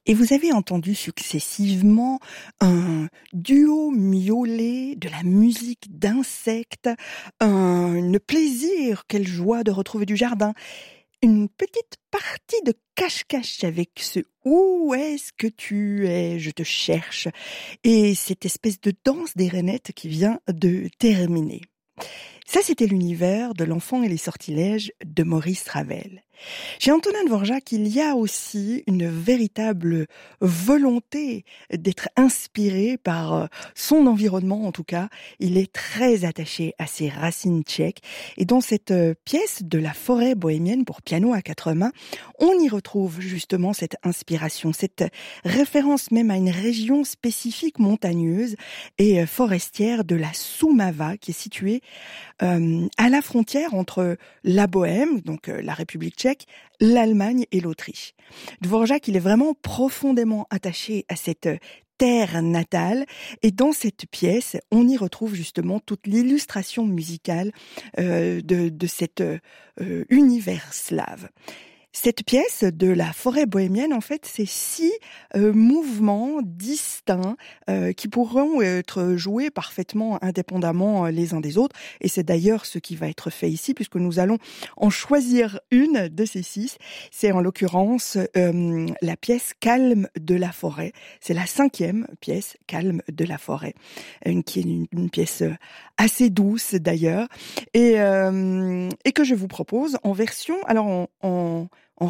Et vous avez entendu successivement un duo miaulé, de la musique d'insectes, un plaisir, quelle joie de retrouver du jardin, une petite partie de cache-cache avec ce «Où est-ce que tu es? Je te cherche» et cette espèce de danse des rainettes qui vient de terminer. Ça, c'était l'univers de L'Enfant et les sortilèges de Maurice Ravel. Chez Antonin Dvorak, il y a aussi une véritable volonté d'être inspiré par son environnement, en tout cas. Il est très attaché à ses racines tchèques. Et dans cette pièce de la forêt bohémienne pour piano à quatre mains, on y retrouve justement cette inspiration, cette référence même à une région spécifique montagneuse et forestière de la Soumava, qui est située à la frontière entre la Bohème, donc la République tchèque, l'Allemagne et l'Autriche. Dvorak, il est vraiment profondément attaché à cette terre natale, et dans cette pièce, on y retrouve justement toute l'illustration musicale de cet univers slave. Cette pièce de la forêt bohémienne, en fait, c'est 6 mouvements distincts qui pourront être joués parfaitement indépendamment les uns des autres. Et c'est d'ailleurs ce qui va être fait ici, puisque nous allons en choisir une de ces 6. C'est en l'occurrence la pièce Calme de la forêt. C'est la 5e pièce Calme de la forêt, qui est une pièce assez douce d'ailleurs, et que je vous propose en version, alors en